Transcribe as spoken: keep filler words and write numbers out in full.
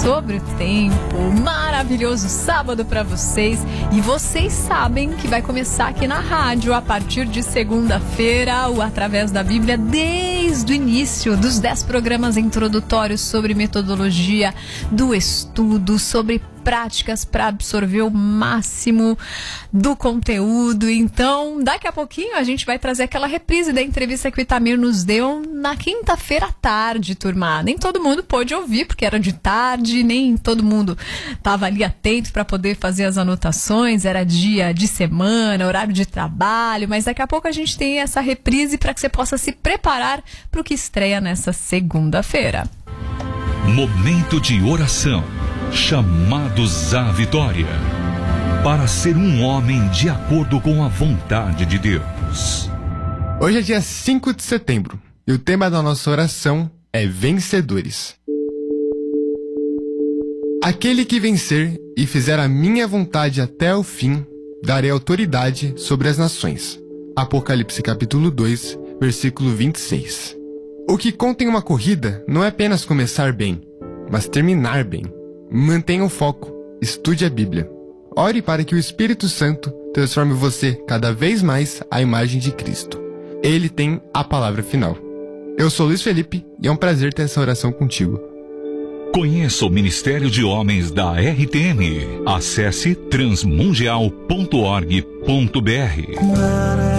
sobre o tempo. Maravilhoso sábado para vocês. E vocês sabem que vai começar aqui na rádio a partir de segunda-feira, o Através da Bíblia, desde o início dos dez programas introdutórios sobre metodologia do estudo, sobre práticas para absorver o máximo do conteúdo. Então, daqui a pouquinho a gente vai trazer aquela reprise da entrevista que o Itamir nos deu na quinta-feira à tarde, turma. Nem todo mundo pôde ouvir, porque era de tarde, nem todo mundo estava ali atento para poder fazer as anotações, era dia de semana, horário de trabalho, mas daqui a pouco a gente tem essa reprise para que você possa se preparar para o que estreia nessa segunda-feira. Momento de oração. Chamados à vitória, para ser um homem de acordo com a vontade de Deus. Hoje é dia cinco de setembro e o tema da nossa oração é vencedores. Aquele que vencer e fizer a minha vontade até o fim, darei autoridade sobre as nações. Apocalipse capítulo dois, versículo vinte e seis. O que conta em uma corrida não é apenas começar bem, mas terminar bem. Mantenha o foco, estude a Bíblia. Ore para que o Espírito Santo transforme você cada vez mais à imagem de Cristo. Ele tem a palavra final. Eu sou Luiz Felipe e é um prazer ter essa oração contigo. Conheça o Ministério de Homens da R T M. Acesse transmundial ponto org ponto br.